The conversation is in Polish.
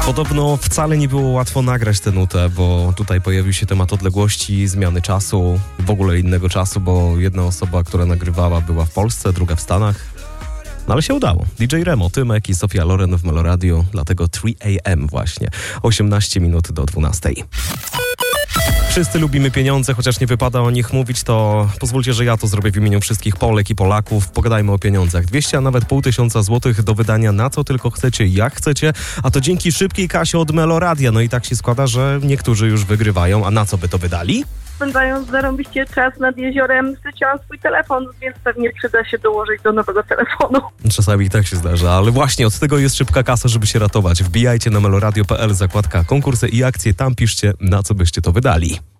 Podobno wcale nie było łatwo nagrać tę nutę, bo tutaj pojawił się temat odległości, zmiany czasu, w ogóle innego czasu, bo jedna osoba, która nagrywała, była w Polsce, druga w Stanach. No ale się udało. DJ Remo, Tymek i Sofia Loren w Meloradio, dlatego 3 AM właśnie. 18 minut do 12. Wszyscy lubimy pieniądze, chociaż nie wypada o nich mówić, to pozwólcie, że ja to zrobię w imieniu wszystkich Polek i Polaków. Pogadajmy o pieniądzach. 200, a nawet 500 złotych do wydania na co tylko chcecie, jak chcecie, a to dzięki szybkiej kasie od Meloradia. No i tak się składa, że niektórzy już wygrywają, a na co by to wydali? Spędzając zarąbiście czas nad jeziorem, straciłam swój telefon, więc pewnie przyda się dołożyć do nowego telefonu. Czasami i tak się zdarza, ale właśnie od tego jest szybka kasa, żeby się ratować. Wbijajcie na meloradio.pl, zakładka konkursy i akcje, tam piszcie, na co byście to wydali.